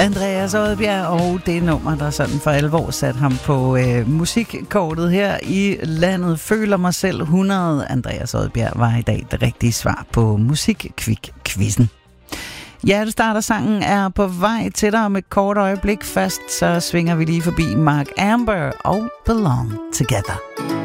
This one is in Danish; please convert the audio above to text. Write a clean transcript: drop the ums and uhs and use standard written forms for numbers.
Andreas Odbjerg, og det nummer, der sådan for alvor satte ham på musikkortet her i landet. Føler mig selv 100. Andreas Odbjerg var i dag det rigtige svar på Musikkvik-quizzen. Hjertestarter-sangen er på vej til dig om et kort øjeblik. Først så svinger vi lige forbi Mark Amber og Belong Together.